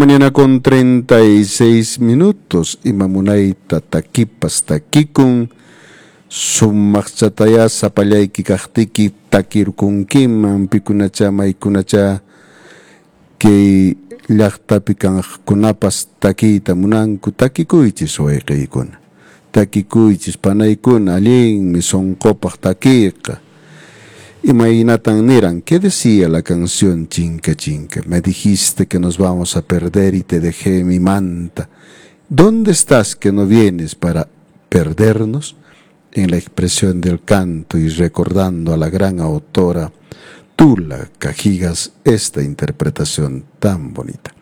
Mañana con 36 minutos y mamunaita takipas takikun sumakchataya sapallayki kahtiki takirkunkiman pikunacha maykunacha kay llaqtapi kankunapas takiyta munanku takikuychis wayqiykuna takikuychis panaykuna allinmi sonqopaq takiqa. Imaginatan Niran, ¿qué decía la canción Chinca Chinca? Me dijiste que nos vamos a perder y te dejé mi manta. ¿Dónde estás que no vienes para perdernos? En la expresión del canto y recordando a la gran autora Tula Cajigas esta interpretación tan bonita.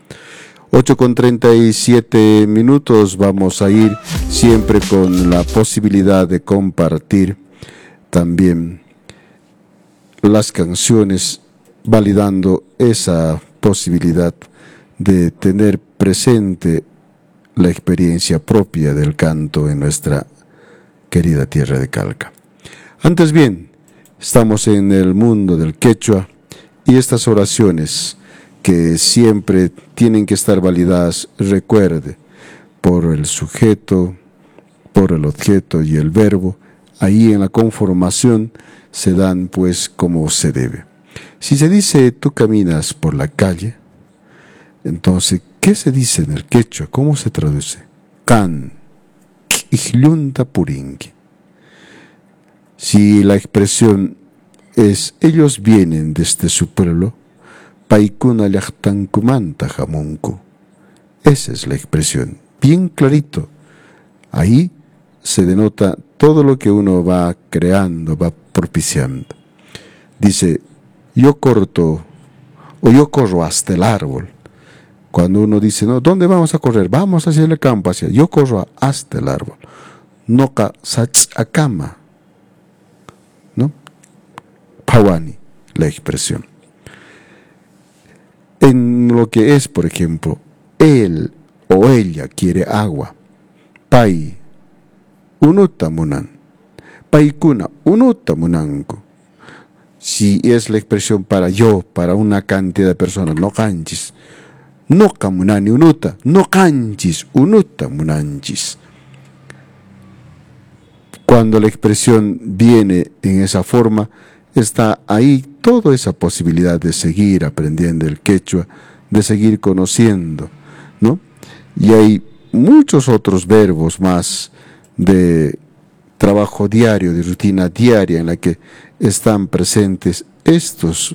8:37 minutos, vamos a ir siempre con la posibilidad de compartir también las canciones, validando esa posibilidad de tener presente la experiencia propia del canto en nuestra querida tierra de Calca. Antes bien, estamos en el mundo del quechua y estas oraciones que siempre tienen que estar validadas, recuerde, por el sujeto, por el objeto y el verbo, ahí en la conformación se dan pues como se debe. Si se dice tú caminas por la calle, entonces, ¿qué se dice en el quechua? ¿Cómo se traduce? Can, ijlunta purinqui. Si la expresión es ellos vienen desde su pueblo, paikuna llaqtankumanta jamunku. Esa es la expresión, bien clarito. Ahí se denota todo lo que uno va creando, va propiciando. Dice, yo corto o yo corro hasta el árbol. Cuando uno dice, no, ¿dónde vamos a correr? Vamos hacia el campo, yo corro hasta el árbol. Noka sach akama, ¿no? Pawani, la expresión. En lo que es, por ejemplo, él o ella quiere agua. Pai, unuta munan. Paikuna, unuta munanku. Si es la expresión para yo, para una cantidad de personas, no canchis. No kamunani unuta, no canchis, unuta munanchis. Cuando la expresión viene en esa forma, está ahí toda esa posibilidad de seguir aprendiendo el quechua, de seguir conociendo, ¿no? Y hay muchos otros verbos más de trabajo diario, de rutina diaria en la que están presentes estos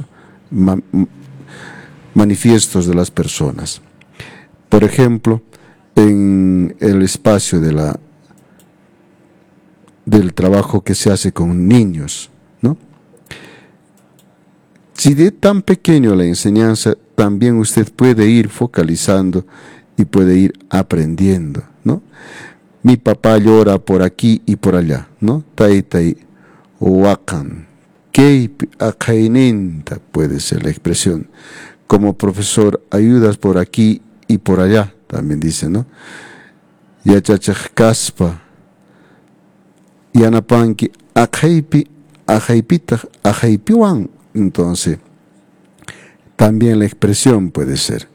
manifiestos de las personas. Por ejemplo, en el espacio del trabajo que se hace con niños, ¿no? Si de tan pequeño la enseñanza, también usted puede ir focalizando y puede ir aprendiendo, ¿no? Mi papá llora por aquí y por allá, ¿no? Tai wakan, keipi akaininta puede ser la expresión. Como profesor, ayudas por aquí y por allá, también dice, ¿no? Yachachaj kaspa, yanapanki akaipi, ajaipita, ajaipiwan. Entonces, también la expresión puede ser.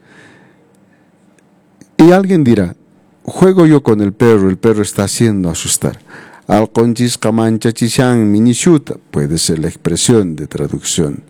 Y alguien dirá, juego yo con el perro está haciendo asustar. Al conchis kamancha chishan minishuta puede ser la expresión de traducción.